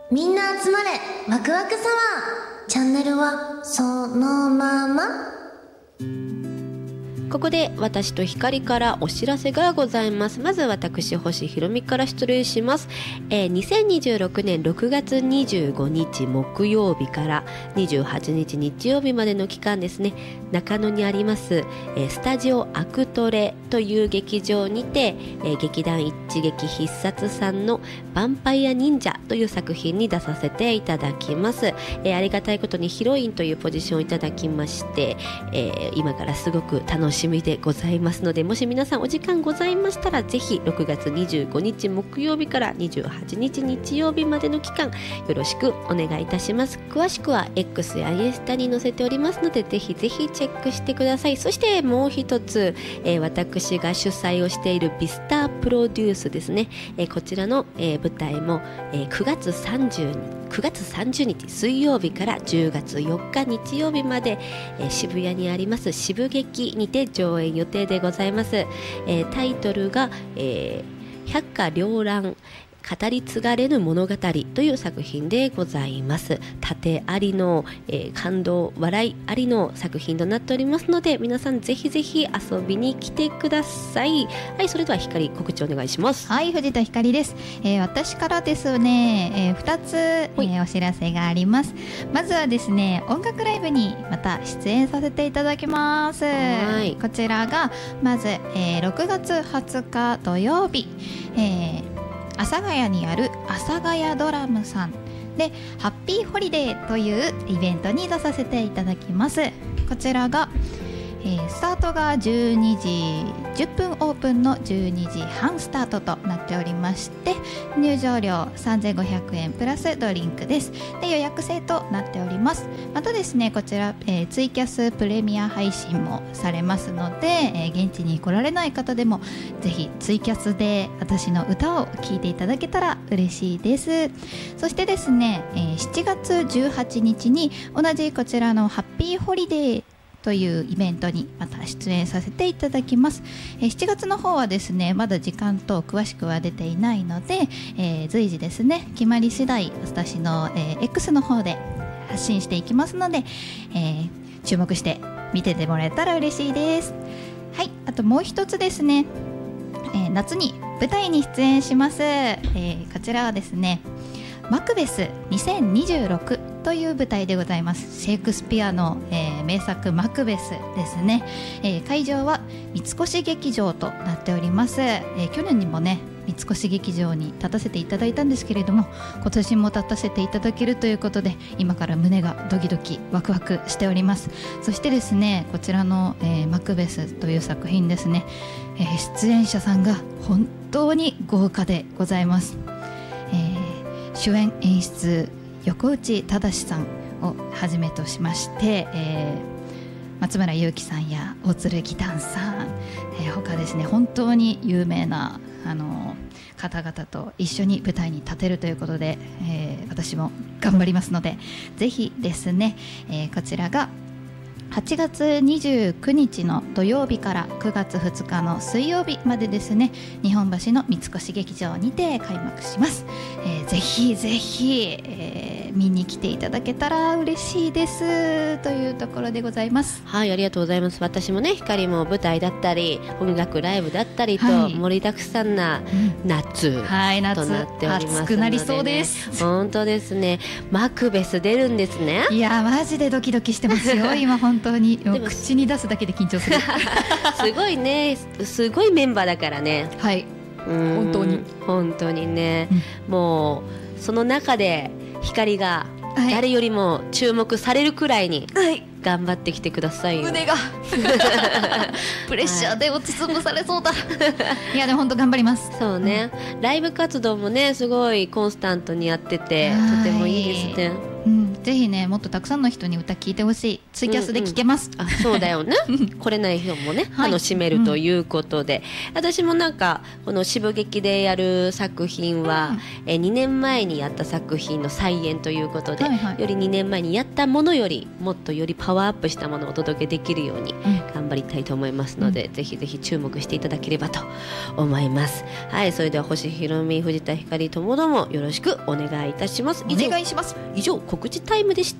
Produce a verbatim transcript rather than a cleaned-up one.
みんな集まれワクワクサワー。チャンネルはそのまま。 ここで私と光からお知らせがございます。まず私星ひろみから失礼します。えー、にせんにじゅうろくねんろくがつにじゅうごにち木曜日からにじゅうはちにち日曜日までの期間ですね、中野にあります、えー、スタジオアクトレという劇場にて、えー、劇団一撃必殺さんのヴァンパイア忍者という作品に出させていただきます。えー、ありがたいことにヒロインというポジションをいただきまして、えー、今からすごく楽しみでございますので、もし皆さんお時間ございましたらぜひろくがつにじゅうごにち木曜日からにじゅうはちにち日曜日までの期間よろしくお願いいたします。詳しくは X やインスタに載せておりますので、ぜひぜひチェックしてください。そしてもう一つ、えー、私が主催をしているビスタープロデュースですね、えー、こちらの、えー、舞台も、えー、くがつさんじゅうにちくがつさんじゅうにち水曜日からじゅうがつよっか日曜日まで、えー、渋谷にあります渋劇にて上演予定でございます。えー、タイトルが、えー、百花繚乱語り継がれぬ物語という作品でございます。縦ありの、えー、感動笑いありの作品となっておりますので、皆さんぜひぜひ遊びに来てください。はい、それでは光告知お願いします。 はい、藤田光です。えー、私からですね、えー、ふたつ、えー、お知らせがあります。まずはですね、音楽ライブにまた出演させていただきます。はい、こちらがまず、えー、ろくがつはつか土曜日、えー阿佐ヶ谷にある阿佐ヶ谷ドラムさんでハッピーホリデーというイベントに出させていただきます。こちらが、えー、スタートがじゅうにじじゅっぷんオープンのじゅうにじはんスタートとなっておりまして、入場料さんぜんごひゃくえんプラスドリンクです。で、予約制となっております。またですね、こちら、えー、ツイキャスプレミア配信もされますので、えー、現地に来られない方でもぜひツイキャスで私の歌を聴いていただけたら嬉しいです。そしてですね、えー、しちがつじゅうはちにちに同じこちらのハッピーホリデーというイベントにまた出演させていただきます。えー、しちがつの方はですね、まだ時間等詳しくは出ていないので、えー、随時ですね、決まり次第私の、えー、X の方で発信していきますので、えー、注目して見ててもらえたら嬉しいです。はい、あともう一つですね、えー、夏に舞台に出演します。えー、こちらはですね、マクベスにせんにじゅうろくという舞台でございます。シェイクスピアの、えー、名作マクベスですね。えー、会場は三越劇場となっております。えー、去年にもね、三越劇場に立たせていただいたんですけれども、今年も立たせていただけるということで、今から胸がドキドキワクワクしております。そしてですね、こちらの、えー、マクベスという作品ですね、えー、出演者さんが本当に豪華でございます。えー、主演演出横内忠さんをはじめとしまして、えー、松村雄貴さんや大鶴義丹さん、えー、他ですね、本当に有名なあの方々と一緒に舞台に立てるということで、えー、私も頑張りますので、ぜひですね、えー、こちらがはちがつにじゅうくにちの土曜日からくがつふつかの水曜日までですね、日本橋の三越劇場にて開幕します。えー、ぜひぜひ、えー、見に来ていただけたら嬉しいですというところでございます。 はい、ありがとうございます。私もね、光も舞台だったり音楽ライブだったりと、 はい、 盛りだくさんな夏、うん、 はい、夏となっておりますので、ね、 暑くなりそうです。 本当ですね。マクベス出るんですね。 いやマジでドキドキしてますよ今本当にもう口に出すだけで緊張するすごいね、すごいメンバーだからね。 はい、本当に本当にね、 うん、もうその中で光が誰よりも注目されるくらいに頑張ってきてくださいよ。 胸がプレッシャーで落ちつぶされそうだいやでも本当頑張ります。 そうね、うん、ライブ活動もねすごいコンスタントにやっててとてもいいですね。 うん、 ぜひねもっとたくさんの人に歌聴いてほしい。ツイキャスで聴けます、 うんうん、あそうだよね来れない人もね、はい、楽しめるということで、うん、私もなんかこの渋劇でやる作品は、うん、えにねんまえにやった作品の再演ということで、はいはい、よりにねんまえにやったものよりもっとよりパワーアップしたものをお届けできるように頑張りたいと思いますので、うん、ぜひぜひ注目していただければと思います。はい、それでは星ひろみ、藤田ひかりともどもよろしくお願いいたします。 お願いします。 以上告知タイムでした。